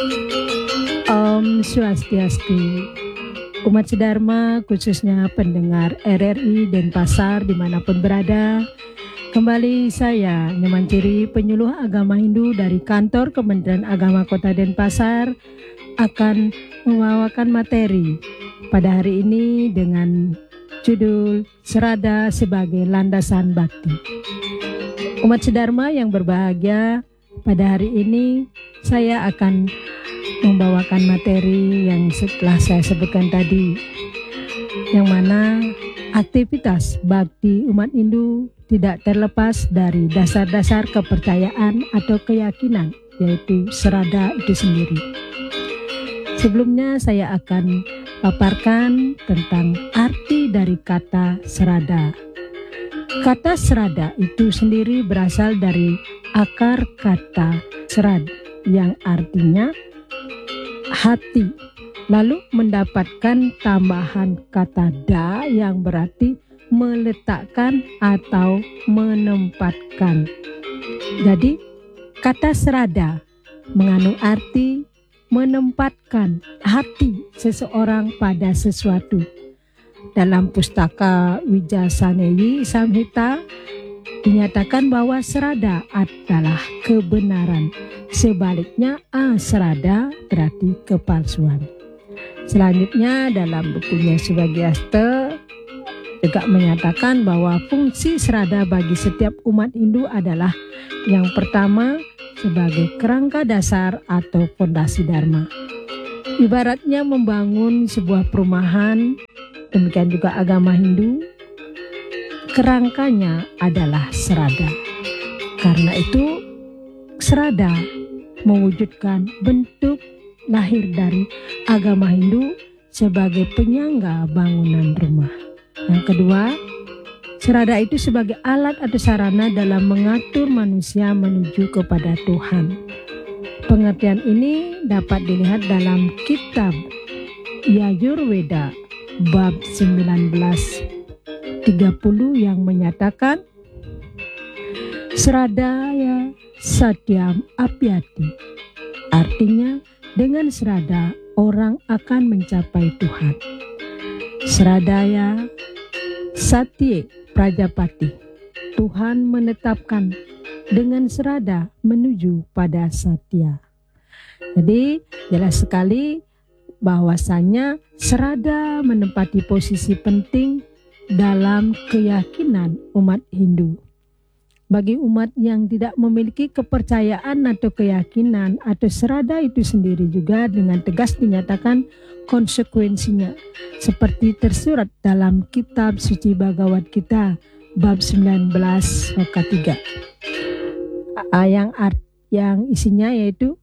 Om Swastiastu. Umat Sedharma, khususnya pendengar RRI Denpasar dimanapun berada, kembali saya Nyoman Ciri, penyuluh agama Hindu dari kantor Kementerian Agama Kota Denpasar, akan membawakan materi pada hari ini dengan judul Serada sebagai Landasan Bakti. Umat Sedharma yang berbahagia, pada hari ini saya akan membawakan materi yang setelah saya sebutkan tadi, yang mana aktivitas bakti umat Hindu tidak terlepas dari dasar-dasar kepercayaan atau keyakinan, yaitu serada itu sendiri. Sebelumnya saya akan paparkan tentang arti dari kata serada. Kata serada itu sendiri berasal dari akar kata serad yang artinya hati, lalu mendapatkan tambahan kata da yang berarti meletakkan atau menempatkan. Jadi kata serada mengandung arti menempatkan hati seseorang pada sesuatu. Dalam pustaka Wijasaneyi Samhita dinyatakan bahwa serada adalah kebenaran. Sebaliknya aserada berarti kepalsuan. Selanjutnya dalam bukunya Subhagiaste juga menyatakan bahwa fungsi serada bagi setiap umat Hindu adalah yang pertama sebagai kerangka dasar atau fondasi Dharma. Ibaratnya membangun sebuah perumahan, demikian juga agama Hindu, kerangkanya adalah serada. Karena itu serada mewujudkan bentuk lahir dari agama Hindu sebagai penyangga bangunan rumah. Yang kedua, serada itu sebagai alat atau sarana dalam mengatur manusia menuju kepada Tuhan. Pengertian ini dapat dilihat dalam kitab Yajurveda bab 19:30 yang menyatakan Sradaya Satyam Apyati, artinya dengan serada orang akan mencapai Tuhan. Sradaya Satye Prajapati, Tuhan menetapkan dengan serada menuju pada Satya. Jadi jelas sekali bahwasanya serada menempati posisi penting dalam keyakinan umat Hindu. Bagi umat yang tidak memiliki kepercayaan atau keyakinan atau serada itu sendiri juga dengan tegas dinyatakan konsekuensinya seperti tersurat dalam kitab suci Bhagavad Gita bab 19 sloka 3 yang isinya yaitu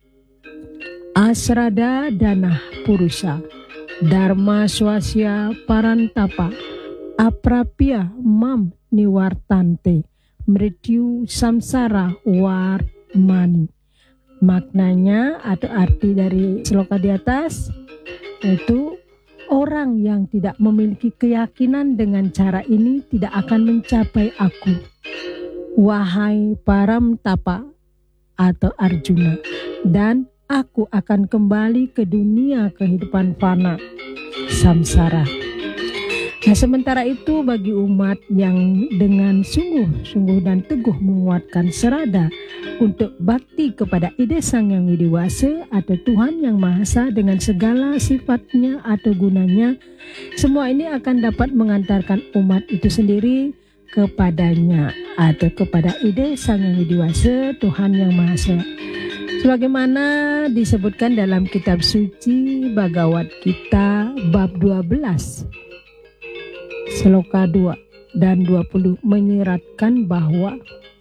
Asrada Dana Purusa Dharma Swasya Parantapa Aprapya Mam Niwartante Mrityu Samsara Warmani. Maknanya atau arti dari sloka di atas yaitu orang yang tidak memiliki keyakinan dengan cara ini tidak akan mencapai aku. Wahai Paramtapa atau Arjuna, dan aku akan kembali ke dunia kehidupan fana, samsara. Nah, sementara itu bagi umat yang dengan sungguh-sungguh dan teguh menguatkan serada untuk bakti kepada Ide Sang Yang Widiwasa atau Tuhan Yang Maha Esa dengan segala sifatnya atau gunanya, semua ini akan dapat mengantarkan umat itu sendiri kepadanya atau kepada Ide Sang Yang Widiwasa Tuhan Yang Maha Esa. Sebagaimana disebutkan dalam kitab suci Bhagavad Gita bab 12 Sloka 2 dan 20 menyiratkan bahwa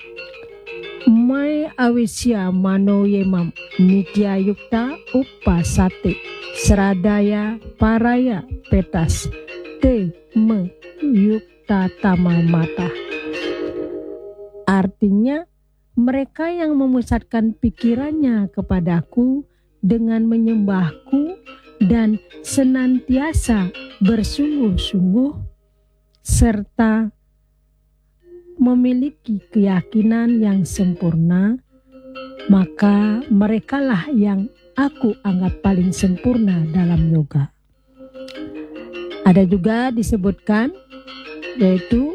Mai awisya manoyemam nitya yukta upasate sradaya paraya petas te me yukta tamamata. Artinya mereka yang memusatkan pikirannya kepadaku dengan menyembahku dan senantiasa bersungguh-sungguh serta memiliki keyakinan yang sempurna, maka merekalah yang aku anggap paling sempurna dalam yoga. Ada juga disebutkan yaitu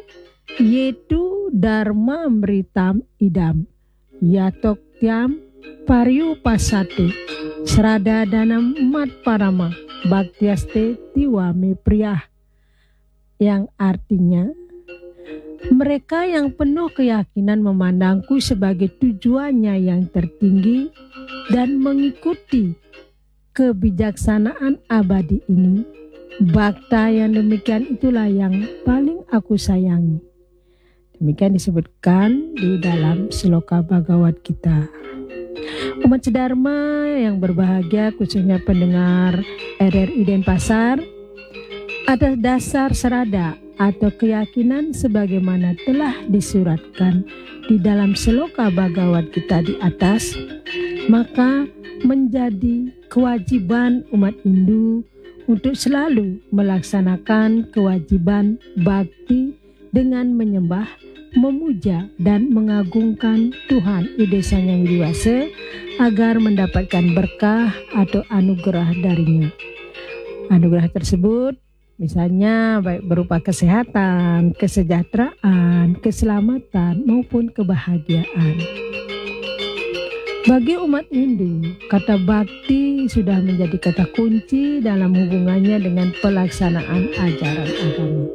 Dharma Mritam Idam Yatoktyam Paryupasate Srada Danam Mat Parama Bhaktiaste Tiwame Priyah, yang artinya mereka yang penuh keyakinan memandangku sebagai tujuannya yang tertinggi dan mengikuti kebijaksanaan abadi ini, bhakta yang demikian itulah yang paling aku sayangi. Demikian disebutkan di dalam Sloka Bhagavad Gita. Umat Sedharma yang berbahagia, khususnya pendengar RRI Denpasar, atas dasar serada atau keyakinan sebagaimana telah disuratkan di dalam Sloka Bhagavad Gita di atas, maka menjadi kewajiban umat Hindu untuk selalu melaksanakan kewajiban bakti dengan menyembah, memuja dan mengagungkan Tuhan Ide Sang Hyang Widi Wasa agar mendapatkan berkah atau anugerah darinya. Anugerah tersebut misalnya baik berupa kesehatan, kesejahteraan, keselamatan maupun kebahagiaan. Bagi umat Hindu, kata bakti sudah menjadi kata kunci dalam hubungannya dengan pelaksanaan ajaran agama.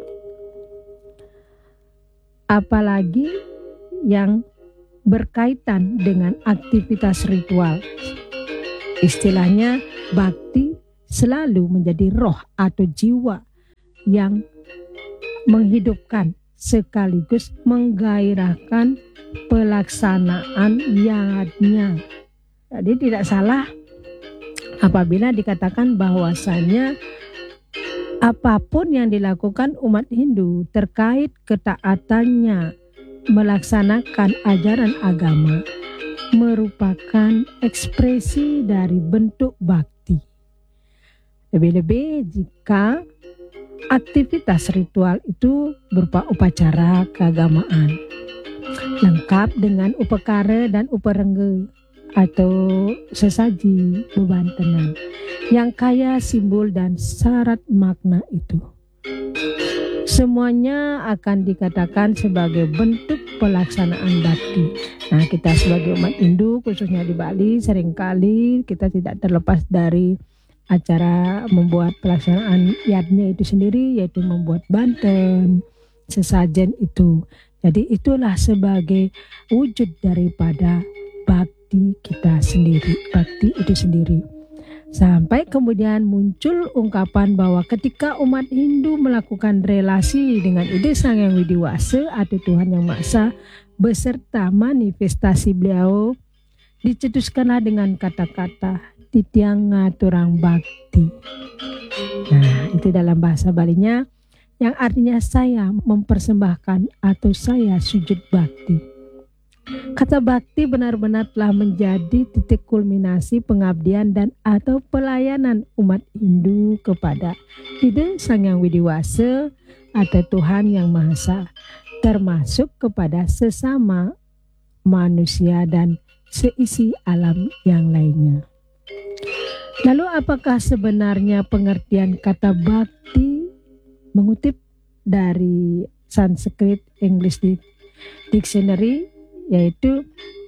Apalagi yang berkaitan dengan aktivitas ritual. Istilahnya bakti selalu menjadi roh atau jiwa yang menghidupkan sekaligus menggairahkan pelaksanaan yadnya. Jadi tidak salah apabila dikatakan bahwasanya apapun yang dilakukan umat Hindu terkait ketaatannya melaksanakan ajaran agama merupakan ekspresi dari bentuk bakti. Lebih-lebih jika aktivitas ritual itu berupa upacara keagamaan, lengkap dengan upakara dan uparengga atau sesaji bebantenan yang kaya simbol dan syarat makna itu. Semuanya akan dikatakan sebagai bentuk pelaksanaan bakti. Nah, kita sebagai umat Hindu khususnya di Bali seringkali kita tidak terlepas dari acara membuat pelaksanaan yadnya itu sendiri, yaitu membuat banten, sesajen itu. Jadi itulah sebagai wujud daripada bakti kita sendiri, bakti itu sendiri. Sampai kemudian muncul ungkapan bahwa ketika umat Hindu melakukan relasi dengan Ide Sang Hyang Widi Wasa atau Tuhan Yang Maha Esa beserta manifestasi beliau, dicetuskanlah dengan kata-kata titiang ngaturang bakti. Nah, itu dalam bahasa Balinya yang artinya saya mempersembahkan atau saya sujud bakti. Kata bakti benar-benar telah menjadi titik kulminasi pengabdian dan atau pelayanan umat Hindu kepada Ide Sang Hyang Widi Wasa atau Tuhan Yang Maha Esa, termasuk kepada sesama manusia dan seisi alam yang lainnya. Lalu apakah sebenarnya pengertian kata bakti? Mengutip dari Sanskrit English Dictionary, yaitu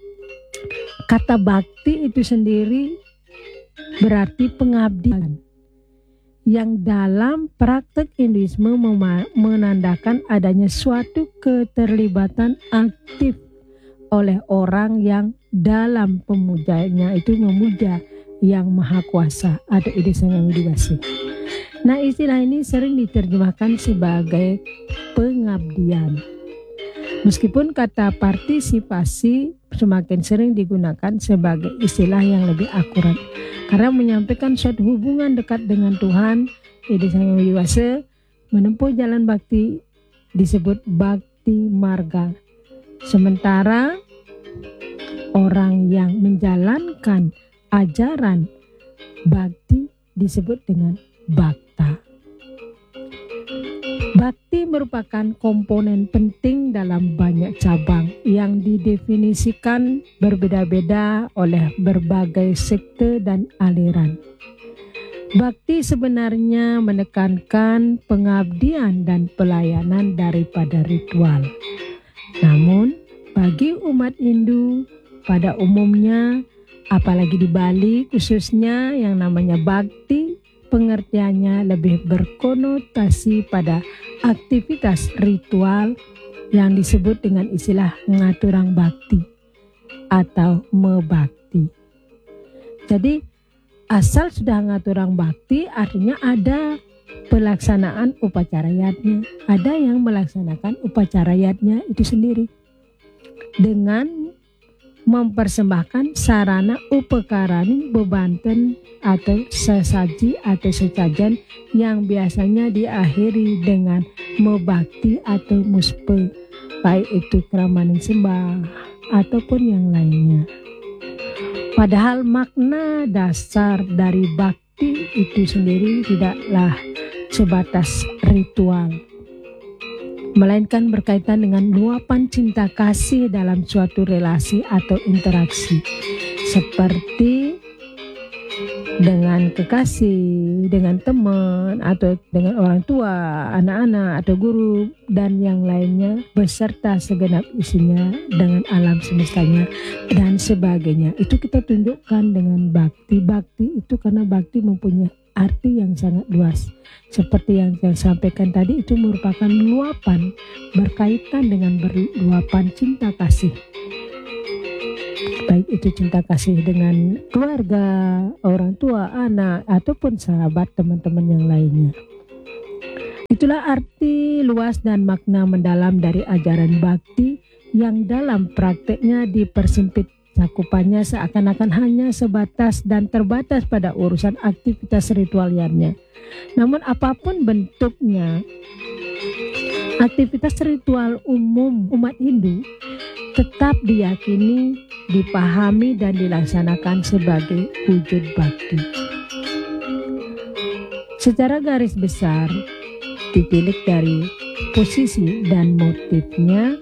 kata bakti itu sendiri berarti pengabdian yang dalam praktek Hinduisme menandakan adanya suatu keterlibatan aktif oleh orang yang dalam pemujanya itu memuja Yang Maha Kuasa atau Ide Sang Hyang Widi Wasa. Nah, istilah ini sering diterjemahkan sebagai pengabdian. Meskipun kata partisipasi semakin sering digunakan sebagai istilah yang lebih akurat karena menyampaikan suatu hubungan dekat dengan Tuhan, Ide Sang Hyang Widi Wasa menempuh jalan bakti disebut bakti marga. Sementara orang yang menjalankan ajaran bakti disebut dengan bhakta. Bakti merupakan komponen penting dalam banyak cabang yang didefinisikan berbeda-beda oleh berbagai sekte dan aliran. Bakti sebenarnya menekankan pengabdian dan pelayanan daripada ritual. Namun, bagi umat Hindu pada umumnya, apalagi di Bali khususnya yang namanya bakti, pengertiannya lebih berkonotasi pada aktivitas ritual yang disebut dengan istilah ngaturang bakti atau mebakti. Jadi asal sudah ngaturang bakti artinya ada pelaksanaan upacara yatnya. Ada yang melaksanakan upacara yatnya itu sendiri dengan mempersembahkan sarana upakarani bebanten atau sesaji atau sesajen yang biasanya diakhiri dengan mebakti atau muspe, baik itu kramaning sembah ataupun yang lainnya. Padahal makna dasar dari bakti itu sendiri tidaklah sebatas ritual, melainkan berkaitan dengan luapan cinta kasih dalam suatu relasi atau interaksi, seperti dengan kekasih, dengan teman, atau dengan orang tua, anak-anak, atau guru, dan yang lainnya, beserta segenap isinya dengan alam semestanya, dan sebagainya. Itu kita tunjukkan dengan bakti. Bakti itu karena bakti mempunyai arti yang sangat luas. Seperti yang saya sampaikan tadi, itu merupakan luapan berkaitan dengan luapan cinta kasih. Baik itu cinta kasih dengan keluarga, orang tua, anak, ataupun sahabat, teman-teman yang lainnya. Itulah arti luas dan makna mendalam dari ajaran bakti yang dalam prakteknya dipersempit cakupannya seakan-akan hanya sebatas dan terbatas pada urusan aktivitas ritualnya. Namun apapun bentuknya, aktivitas ritual umum umat Hindu tetap diyakini, dipahami, dan dilaksanakan sebagai wujud bakti. Secara garis besar, ditilik dari posisi dan motifnya,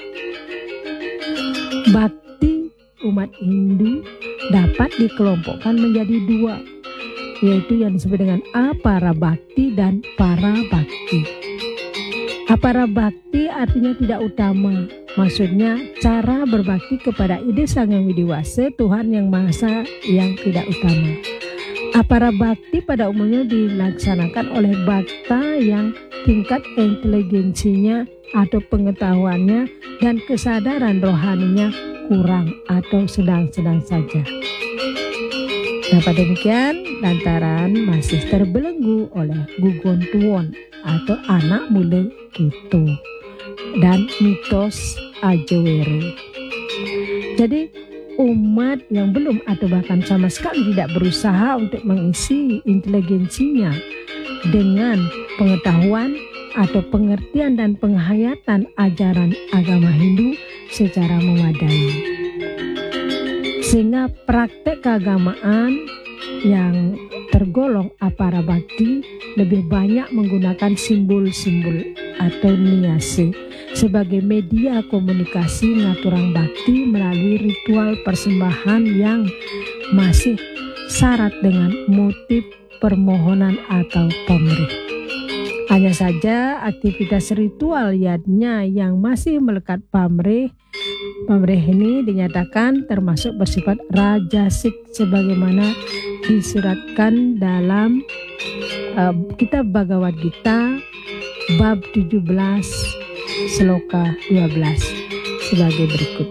bakti umat Hindu dapat dikelompokkan menjadi dua, yaitu yang disebut dengan apara bakti dan para bakti. Apara bakti artinya tidak utama, maksudnya cara berbakti kepada ide Sang Yang Widiwasa, Tuhan Yang Maha Esa yang tidak utama. Apara bakti pada umumnya dilaksanakan oleh bhakta yang tingkat inteligensinya atau pengetahuannya dan kesadaran rohaninya kurang atau sedang-sedang saja. Dapat demikian lantaran masih terbelenggu oleh gugon tuwon atau anak muda gitu dan mitos ajewere. Jadi umat yang belum atau bahkan sama sekali tidak berusaha untuk mengisi inteligensinya dengan pengetahuan atau pengertian dan penghayatan ajaran agama Hindu secara memadai, sehingga praktek keagamaan yang tergolong apara bakti lebih banyak menggunakan simbol-simbol atau niase sebagai media komunikasi ngaturang bakti melalui ritual persembahan yang masih syarat dengan motif permohonan atau pamrih. Hanya saja aktivitas ritual yatnya yang masih melekat pamrih ini dinyatakan termasuk bersifat rajasik sebagaimana disuratkan dalam kitab Bhagavad Gita bab 17 sloka 12 sebagai berikut.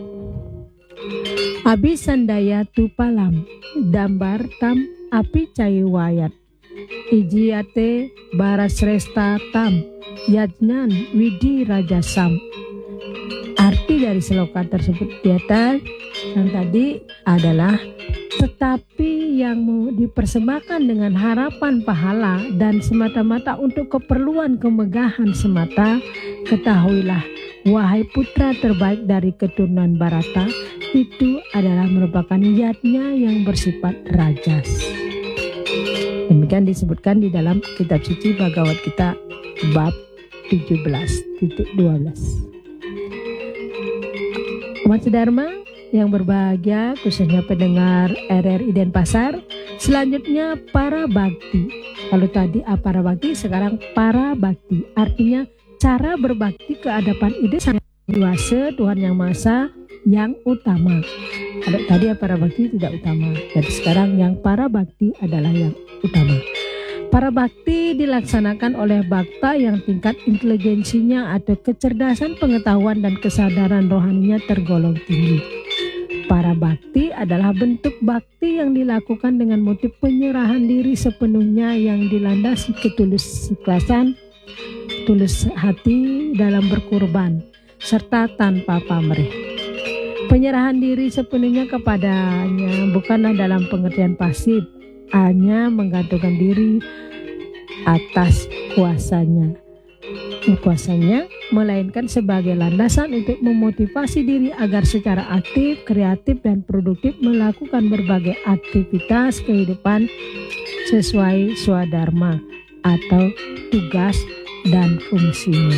Abhisandaya tu palam dambar tam api cayewayat ijiyate barasresta tam yajnan widi rajasam. Arti dari sloka tersebut di atas yang tadi adalah tetapi yang dipersembahkan dengan harapan pahala dan semata-mata untuk keperluan kemegahan semata, ketahuilah wahai putra terbaik dari keturunan Barata, itu adalah merupakan yatnya yang bersifat rajas. Demikian disebutkan di dalam kitab suci Bhagavad Gita bab 17.12. Umat Dharma yang berbahagia, khususnya pendengar RRI Denpasar, selanjutnya para bakti. Kalau tadi para bakti, sekarang para bakti. Artinya cara berbakti ke hadapan ide Sang Dewasa, Tuhan Yang Maha Esa yang utama. Kalau tadi para bakti tidak utama, jadi sekarang yang para bakti adalah yang utama. Para bakti dilaksanakan oleh bakta yang tingkat inteligensinya atau kecerdasan pengetahuan dan kesadaran rohaninya tergolong tinggi. Para bakti adalah bentuk bakti yang dilakukan dengan motif penyerahan diri sepenuhnya yang dilandasi ketulus ikhlasan, tulus hati dalam berkurban, serta tanpa pamrih. Penyerahan diri sepenuhnya kepadanya bukanlah dalam pengertian pasif, hanya menggantungkan diri atas kuasanya, melainkan sebagai landasan untuk memotivasi diri agar secara aktif, kreatif, dan produktif melakukan berbagai aktivitas kehidupan sesuai swadharma atau tugas dan fungsinya.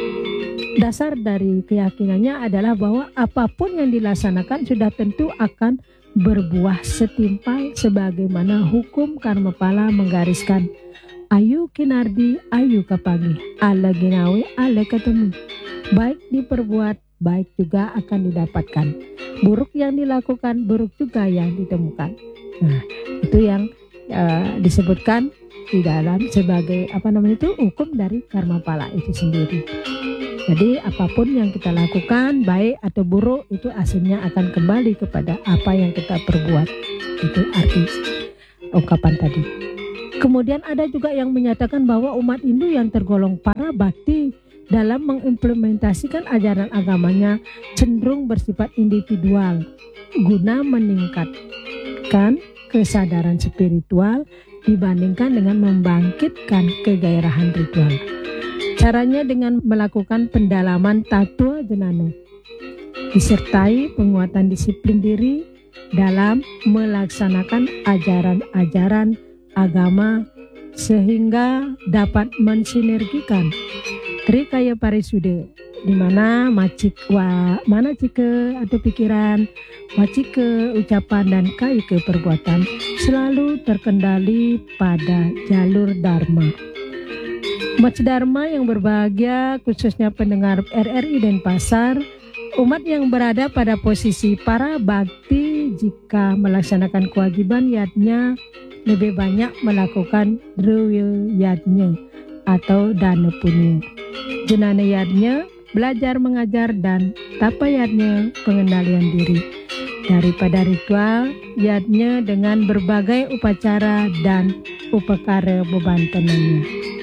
Dasar dari keyakinannya adalah bahwa apapun yang dilaksanakan sudah tentu akan berbuah setimpal sebagaimana hukum karma pala menggariskan ayu kinardi ayu kapagi, ala ginawi ala ketemu. Baik diperbuat, baik juga akan didapatkan. Buruk yang dilakukan, buruk juga yang ditemukan. Nah, itu yang disebutkan di dalam sebagai hukum dari karma pala itu sendiri. Jadi apapun yang kita lakukan, baik atau buruk, itu hasilnya akan kembali kepada apa yang kita perbuat. Itu arti ungkapan tadi. Kemudian ada juga yang menyatakan bahwa umat Hindu yang tergolong para bakti dalam mengimplementasikan ajaran agamanya cenderung bersifat individual guna meningkatkan kesadaran spiritual dibandingkan dengan membangkitkan kegairahan ritual. Caranya dengan melakukan pendalaman tattwa jnana, disertai penguatan disiplin diri dalam melaksanakan ajaran-ajaran agama sehingga dapat mensinergikan Trikaya Parisude, di mana mana cike atau pikiran, wacike ucapan, dan kaike perbuatan selalu terkendali pada jalur dharma. Umat Dharma yang berbahagia, khususnya pendengar RRI Denpasar, umat yang berada pada posisi para bakti jika melaksanakan kewajiban yadnya lebih banyak melakukan drewil yadnya atau dana punya. Jenana yadnya belajar mengajar dan tapa yadnya pengendalian diri. Daripada ritual yadnya dengan berbagai upacara dan upakara bebantanannya.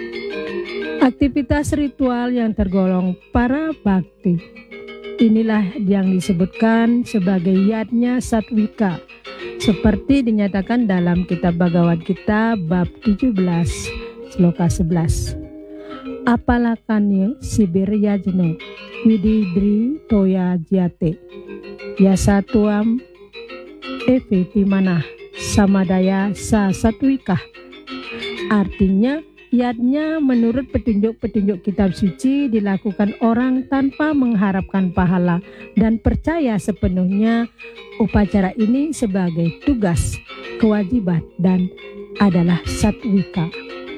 Aktivitas ritual yang tergolong para bakti, inilah yang disebutkan sebagai yadnya satwika, seperti dinyatakan dalam kitab Bhagavad Gita bab 17 sloka 11. Apalakanya sibir yajno wididri toya jate yasatuam eveti manah samadaya sa satwikah. Artinya yadnya menurut petunjuk-petunjuk kitab suci dilakukan orang tanpa mengharapkan pahala dan percaya sepenuhnya upacara ini sebagai tugas, kewajiban, dan adalah satwika.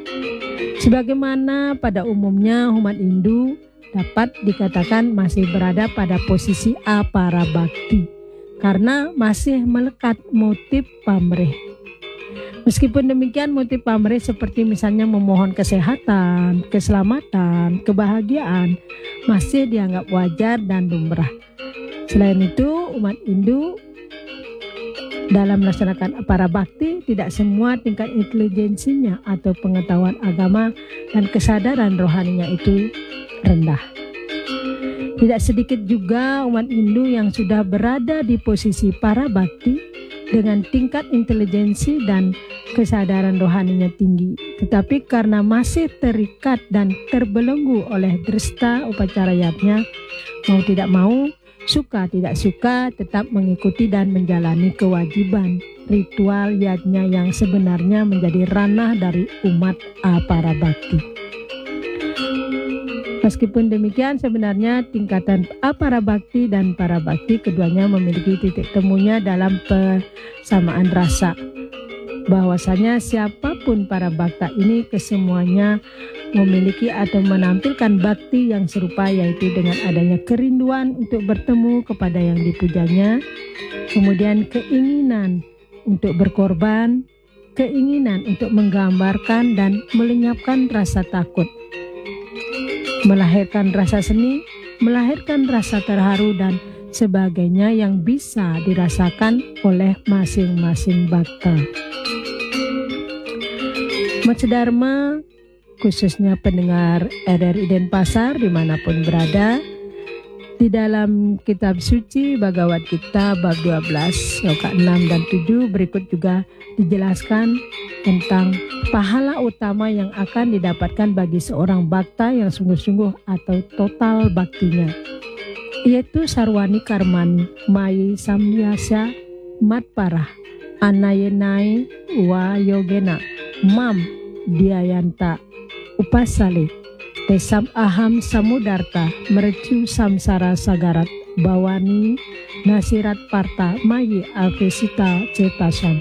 Sebagaimana pada umumnya umat Hindu dapat dikatakan masih berada pada posisi apara bakti karena masih melekat motif pamrih. Meskipun demikian, motif pamrih seperti misalnya memohon kesehatan, keselamatan, kebahagiaan masih dianggap wajar dan lumrah. Selain itu, umat Hindu dalam melaksanakan para bakti tidak semua tingkat intelijensinya atau pengetahuan agama dan kesadaran rohaninya itu rendah. Tidak sedikit juga umat Hindu yang sudah berada di posisi para bakti dengan tingkat intelijensi dan kesadaran rohaninya tinggi, tetapi karena masih terikat dan terbelenggu oleh dresta upacara yadnya, mau tidak mau, suka tidak suka, tetap mengikuti dan menjalani kewajiban ritual yadnya yang sebenarnya menjadi ranah dari umat para bakti. Meskipun demikian, sebenarnya tingkatan apara bakti dan para bakti keduanya memiliki titik temunya dalam persamaan rasa. Bahwasanya siapapun para bakta ini kesemuanya memiliki atau menampilkan bakti yang serupa, yaitu dengan adanya kerinduan untuk bertemu kepada yang dipujanya, kemudian keinginan untuk berkorban, keinginan untuk menggambarkan dan melenyapkan rasa takut, melahirkan rasa seni, melahirkan rasa terharu dan sebagainya yang bisa dirasakan oleh masing-masing bakta. Mace Dharma, khususnya pendengar RRI Denpasar dimanapun berada, di dalam kitab suci Bhagavad Gita bab 12 sloka 6 dan 7 berikut juga dijelaskan tentang pahala utama yang akan didapatkan bagi seorang bakta yang sungguh-sungguh atau total baktinya, yaitu sarwani karmani mayi samyasya matparah anayenai wa yogena mam diayanta upasale tesam aham samudarta merecu samsara sagarat bawani nasirat parta mayi avesita cetasan.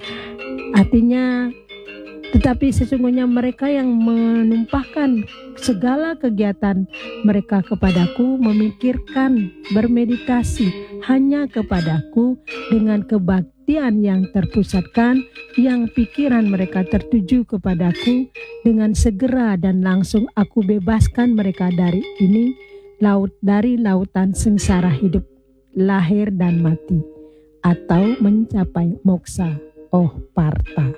Artinya, tetapi sesungguhnya mereka yang menumpahkan segala kegiatan mereka kepadaku, memikirkan, bermeditasi hanya kepadaku dengan kebaktian yang terpusatkan, yang pikiran mereka tertuju kepadaku, dengan segera dan langsung aku bebaskan mereka dari ini, dari lautan sengsara hidup, lahir dan mati, atau mencapai moksa, oh Parta.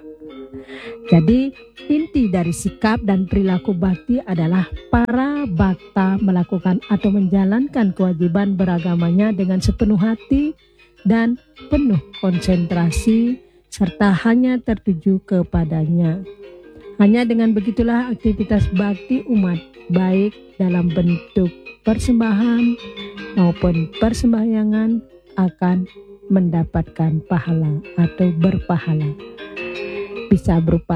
Jadi inti dari sikap dan perilaku bakti adalah para bakta melakukan atau menjalankan kewajiban beragamanya dengan sepenuh hati dan penuh konsentrasi serta hanya tertuju kepadanya. Hanya dengan begitulah aktivitas bakti umat, baik dalam bentuk persembahan maupun persembahyangan, akan mendapatkan pahala atau berpahala. Bisa berupa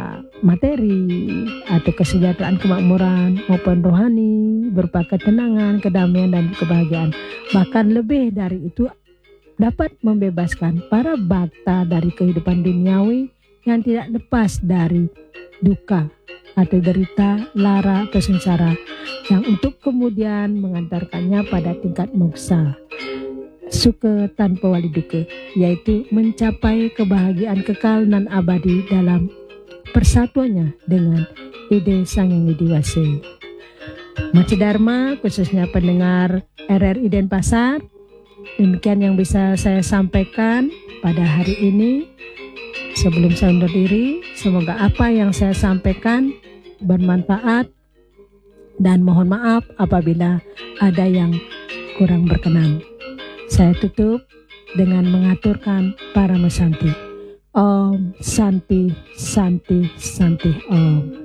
materi atau kesejahteraan, kemakmuran maupun rohani, berupa ketenangan, kedamaian dan kebahagiaan. Bahkan lebih dari itu, dapat membebaskan para bakta dari kehidupan duniawi yang tidak lepas dari duka atau derita, lara atau sengsara, yang untuk kemudian mengantarkannya pada tingkat moksa, suka tanpa wali duka, yaitu mencapai kebahagiaan kekal nan abadi dalam persatuannya dengan ide Sang Yang Widi Wase. Mace Dharma, khususnya pendengar RRI Denpasar, demikian yang bisa saya sampaikan pada hari ini. Sebelum saya undur diri, semoga apa yang saya sampaikan bermanfaat dan mohon maaf apabila ada yang kurang berkenan. Saya tutup dengan mengaturkan Paramasanti. Om Santi Santi Santi Om.